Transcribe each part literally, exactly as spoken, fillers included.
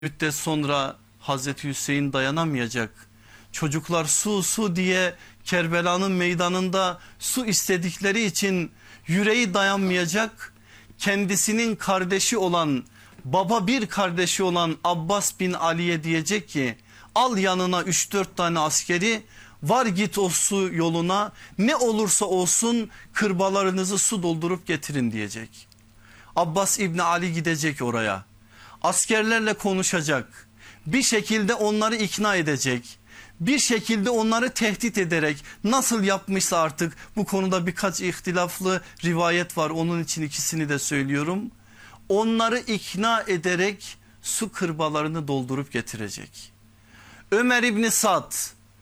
müddet sonra Hazreti Hüseyin dayanamayacak. Çocuklar su su diye Kerbela'nın meydanında su istedikleri için yüreği dayanmayacak. Kendisinin kardeşi olan, baba bir kardeşi olan Abbas bin Ali'ye diyecek ki al yanına üç dört tane askeri, var git o su yoluna, ne olursa olsun kırbalarınızı su doldurup getirin diyecek. Abbas İbni Ali gidecek oraya, askerlerle konuşacak, bir şekilde onları ikna edecek, bir şekilde onları tehdit ederek, nasıl yapmışsa artık, bu konuda birkaç ihtilaflı rivayet var, onun için ikisini de söylüyorum. Onları ikna ederek su kırbalarını doldurup getirecek. Ömer İbni Sad,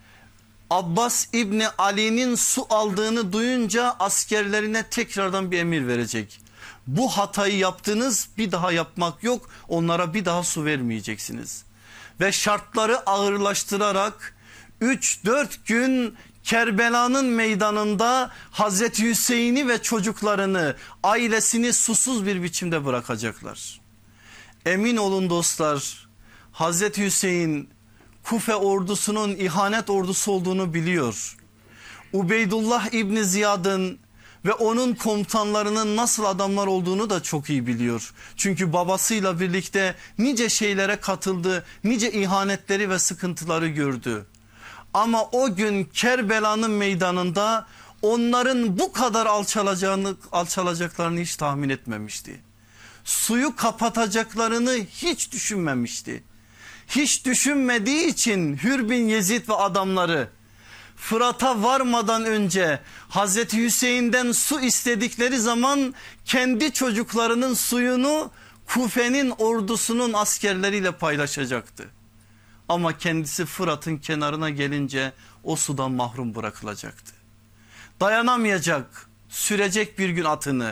Abbas İbni Ali'nin su aldığını duyunca askerlerine tekrardan bir emir verecek. Bu hatayı yaptınız, bir daha yapmak yok, onlara bir daha su vermeyeceksiniz. Ve şartları ağırlaştırarak üç dört gün Kerbela'nın meydanında Hazreti Hüseyin'i ve çocuklarını, ailesini susuz bir biçimde bırakacaklar. Emin olun dostlar, Hazreti Hüseyin Kufe ordusunun ihanet ordusu olduğunu biliyor. Ubeydullah İbni Ziyad'ın ve onun komutanlarının nasıl adamlar olduğunu da çok iyi biliyor. Çünkü babasıyla birlikte nice şeylere katıldı, nice ihanetleri ve sıkıntıları gördü. Ama o gün Kerbela'nın meydanında onların bu kadar alçalacağını, alçalacaklarını hiç tahmin etmemişti. Suyu kapatacaklarını hiç düşünmemişti. Hiç düşünmediği için Hür bin Yezid ve adamları Fırat'a varmadan önce Hazreti Hüseyin'den su istedikleri zaman kendi çocuklarının suyunu Kufe'nin ordusunun askerleriyle paylaşacaktı. Ama kendisi Fırat'ın kenarına gelince o sudan mahrum bırakılacaktı. Dayanamayacak, sürecek bir gün atını.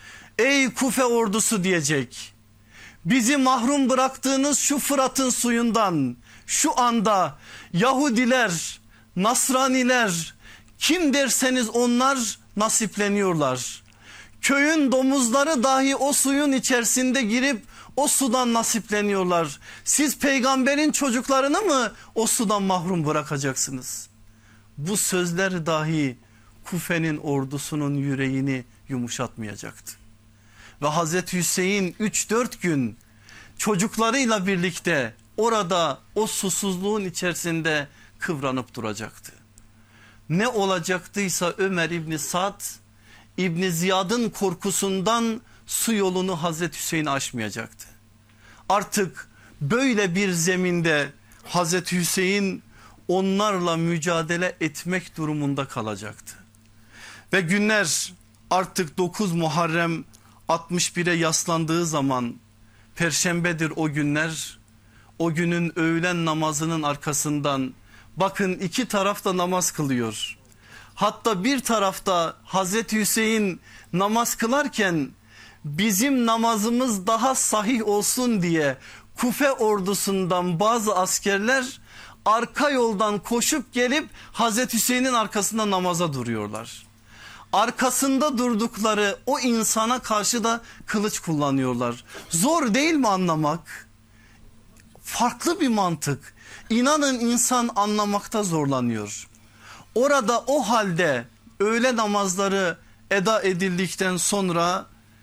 Ey Kufe ordusu diyecek. Bizi mahrum bıraktığınız şu Fırat'ın suyundan şu anda Yahudiler, Nasraniler, kim derseniz onlar nasipleniyorlar. Köyün domuzları dahi o suyun içerisinde girip o sudan nasipleniyorlar. Siz peygamberin çocuklarını mı o sudan mahrum bırakacaksınız? Bu sözler dahi Kufe'nin ordusunun yüreğini yumuşatmayacaktı. Ve Hazreti Hüseyin üç dört gün çocuklarıyla birlikte orada o susuzluğun içerisinde kıvranıp duracaktı. Ne olacaktıysa Ömer İbni Sad, İbni Ziyad'ın korkusundan su yolunu Hazreti Hüseyin aşmayacaktı. Artık böyle bir zeminde Hazreti Hüseyin onlarla mücadele etmek durumunda kalacaktı. Ve günler artık dokuz Muharrem altmış bire yaslandığı zaman, Perşembedir o günler, o günün öğlen namazının arkasından bakın iki tarafta namaz kılıyor. Hatta bir tarafta Hazreti Hüseyin namaz kılarken bizim namazımız daha sahih olsun diye Kufe ordusundan bazı askerler arka yoldan koşup gelip Hazreti Hüseyin'in arkasında namaza duruyorlar. Arkasında durdukları o insana karşı da kılıç kullanıyorlar. Zor değil mi anlamak? Farklı bir mantık. İnanın insan anlamakta zorlanıyor. Orada o halde öğle namazları eda edildikten sonra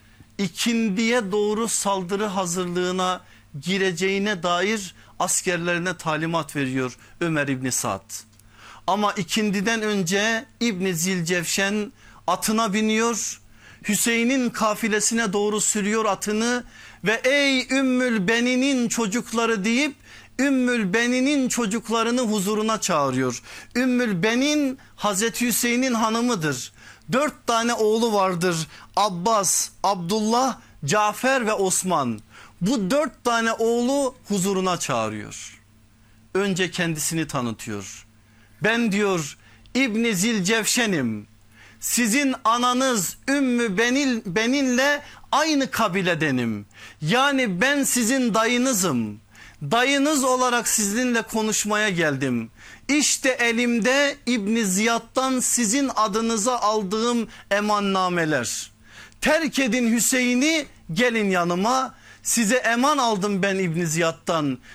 ikindiye doğru saldırı hazırlığına gireceğine dair askerlerine talimat veriyor Ömer İbni Sad. Ama ikindiden önce İbni Zilcevşen atına biniyor, Hüseyin'in kafilesine doğru sürüyor atını ve ey Ümmül Benin'in çocukları deyip Ümmül Benin'in çocuklarını huzuruna çağırıyor. Ümmül Benin Hazreti Hüseyin'in hanımıdır. Dört tane oğlu vardır: Abbas, Abdullah, Cafer ve Osman. Bu dört tane oğlu huzuruna çağırıyor. Önce kendisini tanıtıyor. Ben diyor İbni Zilcevşen'im. Sizin ananız Ümmü Benil, Benin'le aynı kabiledenim. Yani ben sizin dayınızım. Dayınız olarak sizinle konuşmaya geldim. İşte elimde İbni Ziyad'dan sizin adınıza aldığım emannameler. Terk edin Hüseyin'i, gelin yanıma. Size eman aldım ben İbn Ziyad'dan.